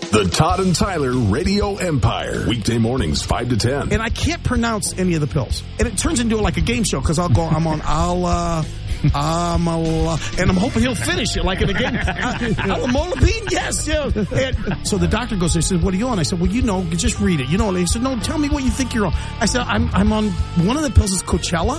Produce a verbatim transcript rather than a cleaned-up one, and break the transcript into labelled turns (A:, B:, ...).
A: The Todd and Tyler Radio Empire. Weekday mornings, five to ten.
B: And I can't pronounce any of the pills. And it turns into like a game show because I'll go, I'm on Allah, Amala, and I'm hoping he'll finish it like in a game. Alamolapine, yes, yeah. And so the doctor goes, he said, what are you on? I said, well, you know, just read it. You know, and he said, no, tell me what you think you're on. I said, I'm I'm on one of the pills is Coachella.